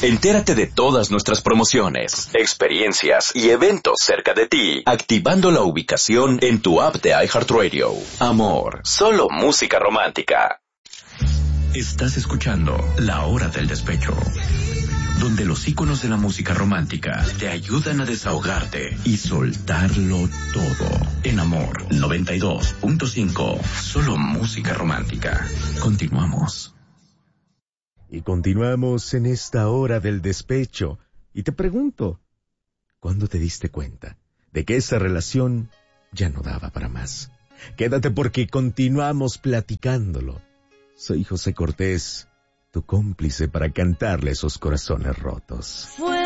Entérate de todas nuestras promociones, experiencias y eventos cerca de ti, activando la ubicación en tu app de iHeartRadio. Amor, solo música romántica. Estás escuchando La Hora del Despecho, donde los íconos de la música romántica te ayudan a desahogarte y soltarlo todo. En Amor 92.5, solo música romántica. Continuamos. Y continuamos en esta Hora del Despecho. Y te pregunto, ¿cuándo te diste cuenta de que esa relación ya no daba para más? Quédate porque continuamos platicándolo. Soy José Cortés, tu cómplice para cantarle esos corazones rotos.